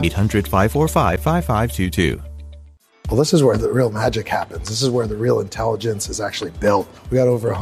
800-545-5522. Well, this is where the real magic happens. This is where the real intelligence is actually built. We got over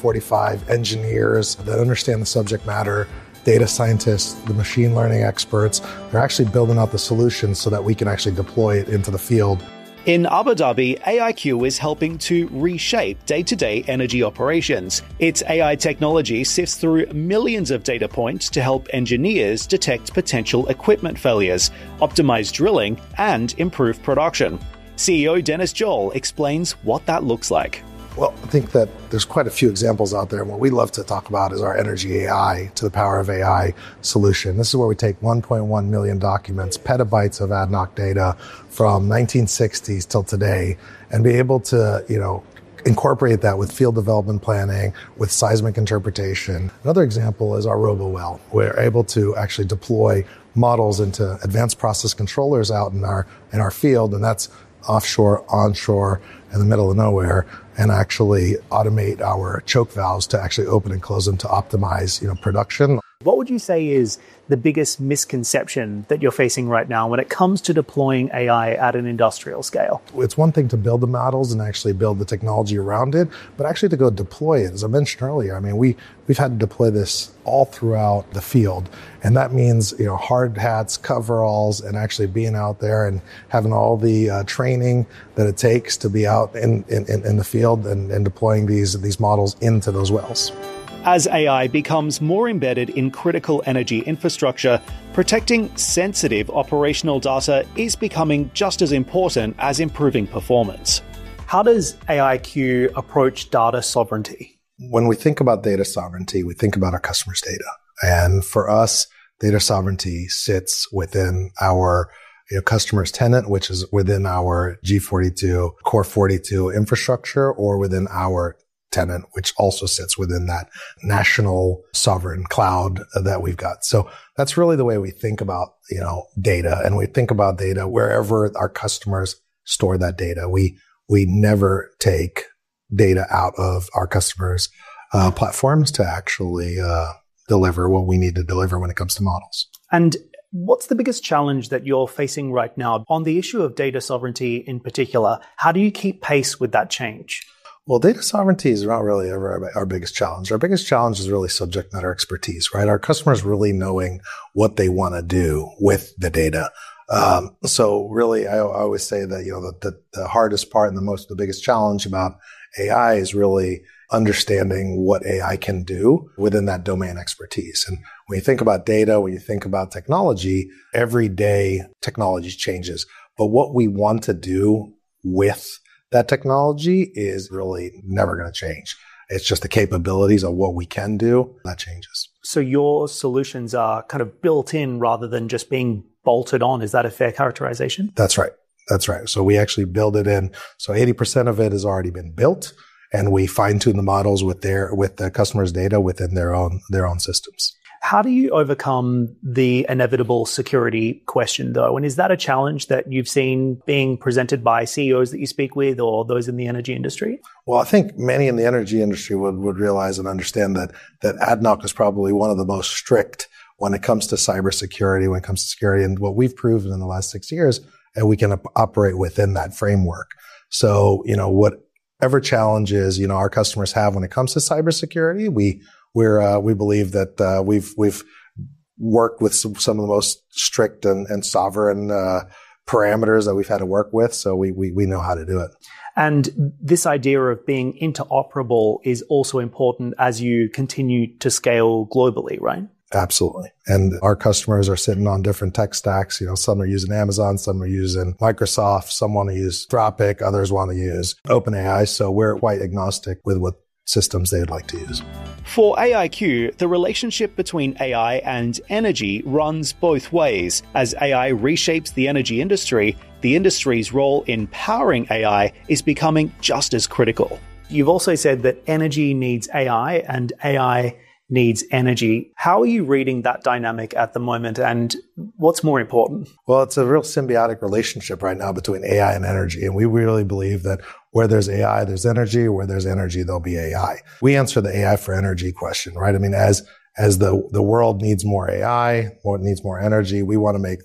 145 engineers that understand the subject matter, data scientists, the machine learning experts. They're actually building out the solutions so that we can actually deploy it into the field. In Abu Dhabi, AIQ is helping to reshape day-to-day energy operations. Its AI technology sifts through millions of data points to help engineers detect potential equipment failures, optimize drilling, and improve production. CEO Dennis Joel explains what that looks like. Well, I think that there's quite a few examples out there. And what we love to talk about is our Energy AI to the power of AI solution. This is where we take 1.1 million documents, petabytes of ADNOC data from 1960s till today, and be able to, incorporate that with field development planning, with seismic interpretation. Another example is our RoboWell. We're able to actually deploy models into advanced process controllers out in our field, and that's offshore, onshore, in the middle of nowhere, and actually automate our choke valves to actually open and close them to optimize, production. What would you say is the biggest misconception that you're facing right now when it comes to deploying AI at an industrial scale? It's one thing to build the models and actually build the technology around it, but actually to go deploy it. As I mentioned earlier, we've had to deploy this all throughout the field. And that means, hard hats, coveralls, and actually being out there and having all the training that it takes to be out in the field and deploying these models into those wells. As AI becomes more embedded in critical energy infrastructure, protecting sensitive operational data is becoming just as important as improving performance. How does AIQ approach data sovereignty? When we think about data sovereignty, we think about our customers' data. And for us, data sovereignty sits within our customer's tenant, which is within our G42, Core 42 infrastructure, or within our tenant, which also sits within that national sovereign cloud that we've got. So that's really the way we think about, data. And we think about data wherever our customers store that data. We never take data out of our customers' platforms to actually deliver what we need to deliver when it comes to models. And what's the biggest challenge that you're facing right now on the issue of data sovereignty in particular? How do you keep pace with that change? Well, data sovereignty is not really ever our biggest challenge. Our biggest challenge is really subject matter expertise, right? Our customers really knowing what they want to do with the data. So really, I always say that, the hardest part and the biggest challenge about AI is really understanding what AI can do within that domain expertise. And when you think about data, when you think about technology, every day technology changes. But what we want to do with that technology is really never going to change. It's just the capabilities of what we can do that changes. So your solutions are kind of built in rather than just being bolted on. Is that a fair characterization? That's right. So we actually build it in. So 80% of it has already been built, and we fine tune the models with the customer's data within their own systems. How do you overcome the inevitable security question, though? And is that a challenge that you've seen being presented by CEOs that you speak with or those in the energy industry? Well, I think many in the energy industry would realize and understand that ADNOC is probably one of the most strict when it comes to cybersecurity, when it comes to security. And what we've proven in the last 6 years, and we can operate within that framework. So, whatever challenges, our customers have when it comes to cybersecurity, we believe that we've worked with some of the most strict and sovereign parameters that we've had to work with, so we know how to do it. And this idea of being interoperable is also important as you continue to scale globally, right? Absolutely. And our customers are sitting on different tech stacks. Some are using Amazon, some are using Microsoft, some want to use Anthropic, others want to use OpenAI. So we're quite agnostic with what systems they would like to use. For AIQ, the relationship between AI and energy runs both ways. As AI reshapes the energy industry, the industry's role in powering AI is becoming just as critical. You've also said that energy needs AI and AI needs energy. How are you reading that dynamic at the moment, and what's more important? Well, it's a real symbiotic relationship right now between AI and energy, and we really believe that where there's AI, there's energy. Where there's energy, there'll be AI. We answer the AI for energy question, right? As the world needs more AI, or it needs more energy, we want to make that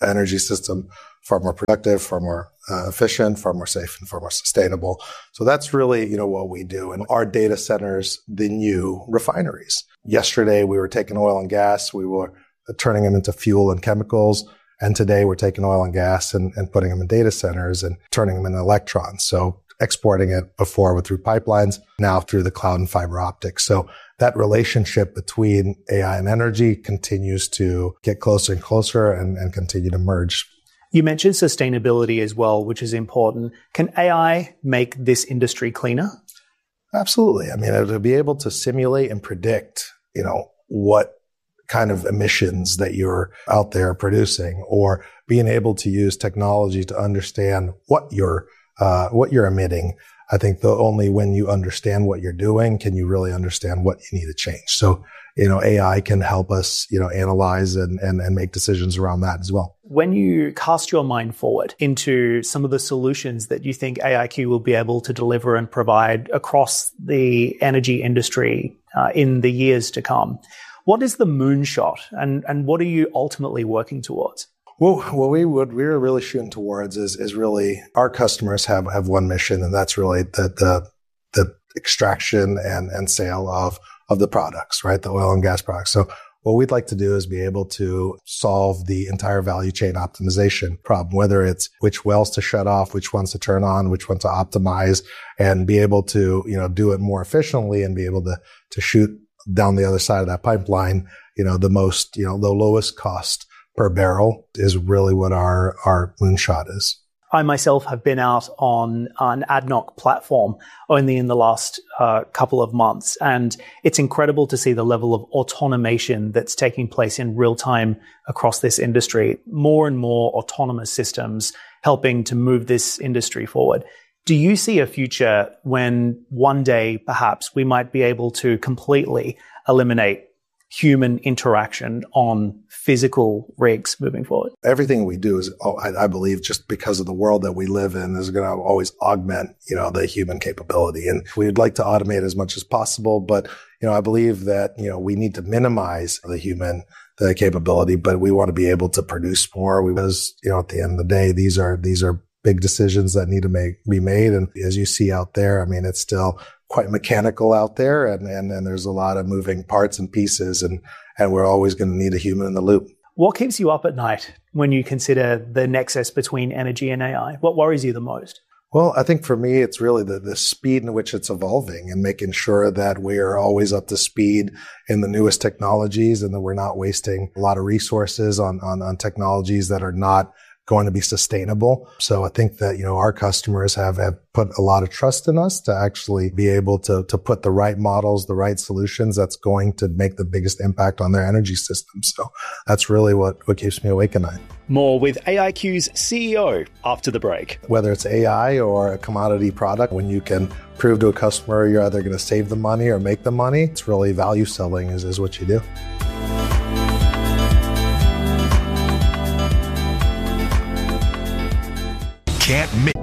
energy system far more productive, far more efficient, far more safe, and far more sustainable. So that's really, what we do. And our data centers, the new refineries. Yesterday, we were taking oil and gas. We were turning them into fuel and chemicals. And today, we're taking oil and gas and putting them in data centers and turning them into electrons. So exporting it before through pipelines, now through the cloud and fiber optics. So that relationship between AI and energy continues to get closer and closer and continue to merge. You mentioned sustainability as well, which is important. Can AI make this industry cleaner? Absolutely. I mean, to be able to simulate and predict, what kind of emissions that you're out there producing, or being able to use technology to understand what you're emitting. I think only when you understand what you're doing can you really understand what you need to change. So, AI can help us, analyze and make decisions around that as well. When you cast your mind forward into some of the solutions that you think AIQ will be able to deliver and provide across the energy industry in the years to come, what is the moonshot and what are you ultimately working towards? Well, what we're really shooting towards is really our customers have one mission, and that's really the extraction and sale of the products, right? The oil and gas products. So what we'd like to do is be able to solve the entire value chain optimization problem, whether it's which wells to shut off, which ones to turn on, which one to optimize, and be able to, do it more efficiently and be able to shoot down the other side of that pipeline, the most, the lowest cost per barrel is really what our moonshot is. I myself have been out on an ADNOC platform only in the last couple of months, and it's incredible to see the level of automation that's taking place in real time across this industry. More and more autonomous systems helping to move this industry forward. Do you see a future when one day perhaps we might be able to completely eliminate human interaction on physical rigs moving forward? Everything we do is, I believe, just because of the world that we live in, is going to always augment, the human capability. And we'd like to automate as much as possible. But, I believe that, we need to minimize the capability, but we want to be able to produce more because, at the end of the day, these are big decisions that need to be made. And as you see out there, I mean, it's still quite mechanical out there, and there's a lot of moving parts and pieces, and we're always going to need a human in the loop. What keeps you up at night when you consider the nexus between energy and AI? What worries you the most? Well, I think for me, it's really the speed in which it's evolving and making sure that we are always up to speed in the newest technologies and that we're not wasting a lot of resources on technologies that are not going to be sustainable. So I think that, our customers have put a lot of trust in us to actually be able to put the right models, the right solutions that's going to make the biggest impact on their energy system. So that's really what keeps me awake at night. More with AIQ's CEO after the break. Whether it's AI or a commodity product, when you can prove to a customer you're either going to save them money or make them money, it's really value selling is what you do. Can't miss.